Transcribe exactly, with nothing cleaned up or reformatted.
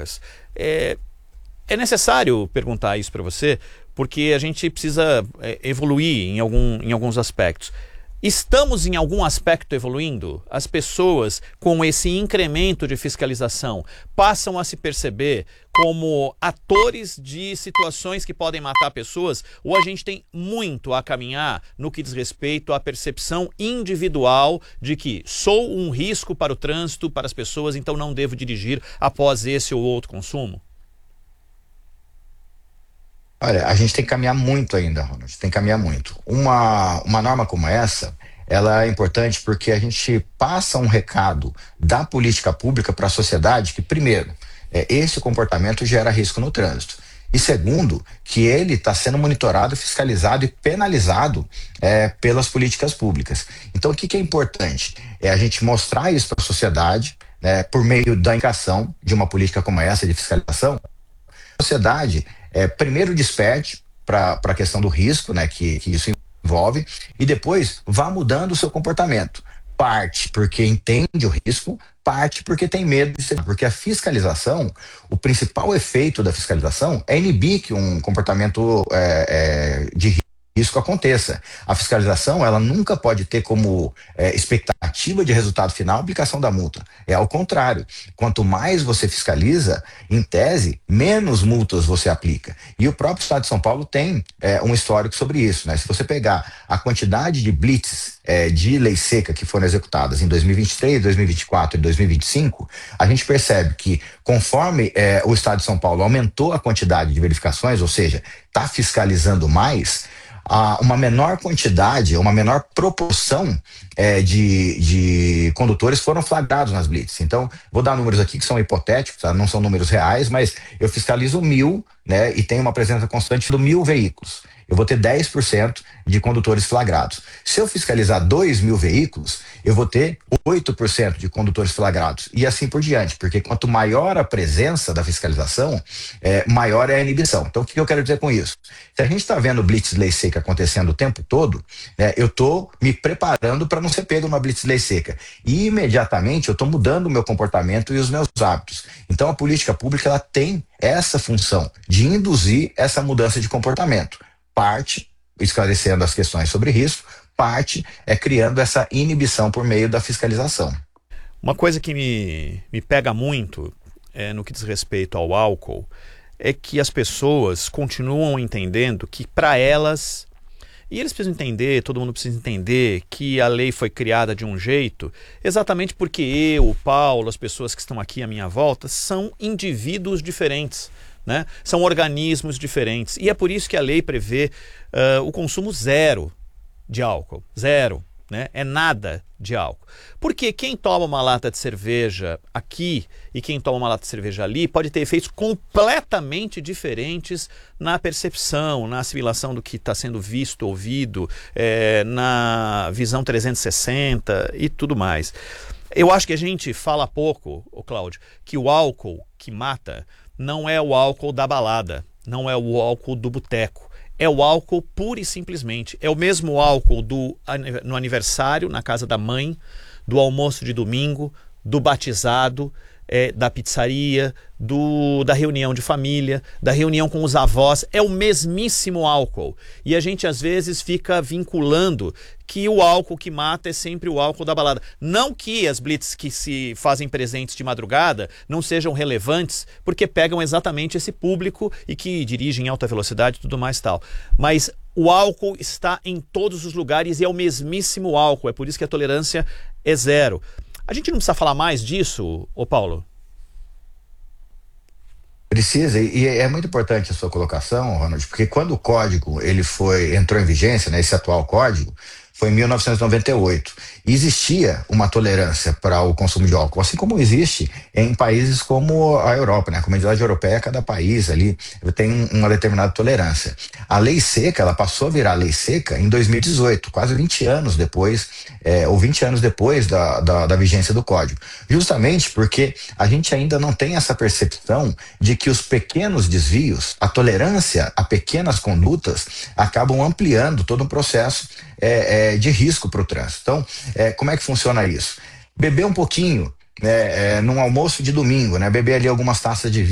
drogas. É, é necessário perguntar isso para você, porque a gente precisa é, evoluir em, algum, em alguns aspectos. Estamos em algum aspecto evoluindo? As pessoas, com esse incremento de fiscalização, passam a se perceber como atores de situações que podem matar pessoas? Ou a gente tem muito a caminhar no que diz respeito à percepção individual de que sou um risco para o trânsito, para as pessoas, então não devo dirigir após esse ou outro consumo? Olha, a gente tem que caminhar muito ainda, Ronald, tem que caminhar muito. Uma, uma norma como essa, ela é importante porque a gente passa um recado da política pública para a sociedade que, primeiro, é, esse comportamento gera risco no trânsito. E segundo, que ele está sendo monitorado, fiscalizado e penalizado é, pelas políticas públicas. Então, o que, que é importante? É a gente mostrar isso para a sociedade, né, por meio da indicação de uma política como essa de fiscalização. A sociedade É, primeiro desperte para a questão do risco, né, que, que isso envolve, e depois vá mudando o seu comportamento. Parte porque entende o risco, parte porque tem medo de ser. Porque a fiscalização, o principal efeito da fiscalização é inibir que um comportamento é, é, de risco aconteça. A fiscalização, ela nunca pode ter como é, expectativa de resultado final a aplicação da multa. É ao contrário. Quanto mais você fiscaliza, em tese, menos multas você aplica. E o próprio Estado de São Paulo tem é, um histórico sobre isso, né? Se você pegar a quantidade de blitz é, de lei seca que foram executadas em dois mil e vinte e três, dois mil e vinte e quatro e dois mil e vinte e cinco, a gente percebe que conforme é, o Estado de São Paulo aumentou a quantidade de verificações, ou seja, está fiscalizando mais, a uma menor quantidade, uma menor proporção é, de, de condutores foram flagrados nas blitz. Então, vou dar números aqui que são hipotéticos, tá? Não são números reais, mas eu fiscalizo mil, né, e tenho uma presença constante de mil veículos. Eu vou ter dez por cento de condutores flagrados. Se eu fiscalizar dois mil veículos, eu vou ter oito por cento de condutores flagrados. E assim por diante, porque quanto maior a presença da fiscalização, é, maior é a inibição. Então, o que eu quero dizer com isso? Se a gente está vendo blitz lei seca acontecendo o tempo todo, né, eu estou me preparando para não ser pego numa blitz lei seca. E imediatamente eu estou mudando o meu comportamento e os meus hábitos. Então, a política pública ela tem essa função de induzir essa mudança de comportamento. Parte, esclarecendo as questões sobre risco, parte é criando essa inibição por meio da fiscalização. Uma coisa que me, me pega muito é, no que diz respeito ao álcool é que as pessoas continuam entendendo que para elas, e eles precisam entender, todo mundo precisa entender que a lei foi criada de um jeito exatamente porque eu, o Paulo, as pessoas que estão aqui à minha volta são indivíduos diferentes. Né? São organismos diferentes e é por isso que a lei prevê uh, o consumo zero de álcool, zero, né? É nada de álcool, porque quem toma uma lata de cerveja aqui e quem toma uma lata de cerveja ali pode ter efeitos completamente diferentes na percepção, na assimilação do que está sendo visto, ouvido, é, na visão trezentos e sessenta e tudo mais. Eu acho que a gente fala pouco, ô Cláudio, que o álcool que mata não é o álcool da balada, não é o álcool do boteco, é o álcool pura e simplesmente. É o mesmo álcool do, no aniversário, na casa da mãe, do almoço de domingo, do batizado, é, da pizzaria, do, da reunião de família, da reunião com os avós. É o mesmíssimo álcool. E a gente às vezes fica vinculando que o álcool que mata é sempre o álcool da balada. Não que as blitz que se fazem presentes de madrugada não sejam relevantes, porque pegam exatamente esse público e que dirigem em alta velocidade e tudo mais tal. Mas o álcool está em todos os lugares e é o mesmíssimo álcool. É por isso que a tolerância é zero. A gente não precisa falar mais disso, ô Paulo? Precisa, e é muito importante a sua colocação, Ronald, porque quando o código ele foi, entrou em vigência, né, esse atual código, foi em mil novecentos e noventa e oito. E existia uma tolerância para o consumo de álcool, assim como existe em países como a Europa, né? A Comunidade Europeia, cada país ali tem uma determinada tolerância. A lei seca, ela passou a virar lei seca em dois mil e dezoito, quase vinte anos depois, é, ou vinte anos depois da, da, da vigência do código. Justamente porque a gente ainda não tem essa percepção de que os pequenos desvios, a tolerância a pequenas condutas, acabam ampliando todo um processo É, é, de risco para o trânsito. Então, é, como é que funciona isso? Beber um pouquinho, né, é, num almoço de domingo, né, beber ali algumas taças de